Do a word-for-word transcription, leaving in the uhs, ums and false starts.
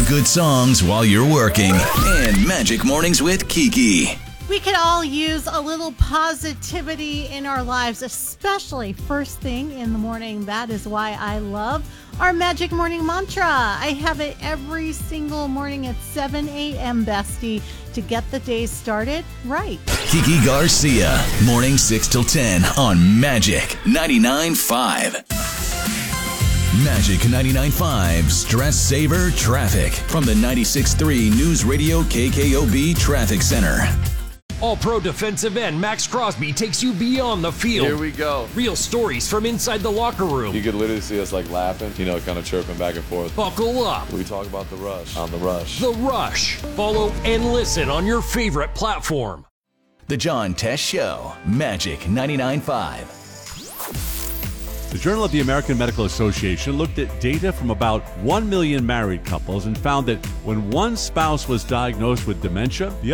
feel-good songs while you're working. And Magic Mornings with Kiki. We could all use a little positivity in our lives, especially first thing in the morning. That is why I love our Magic Morning Mantra. I have it every single morning at seven a.m., bestie, to get the day started right. Kiki Garcia, morning six till ten on Magic ninety-nine point five. Magic ninety-nine point five Stress Saver Traffic from the ninety-six point three News Radio K K O B Traffic Center. All-Pro defensive end Max Crosby takes you beyond the field. Here we go. Real stories from inside the locker room. You could literally see us like laughing, you know, kind of chirping back and forth. Buckle up. We talk about the rush on the rush. The Rush. Follow and listen on your favorite platform. The John Tesh Show, Magic ninety-nine point five. The Journal of the American Medical Association looked at data from about one million married couples and found that when one spouse was diagnosed with dementia, the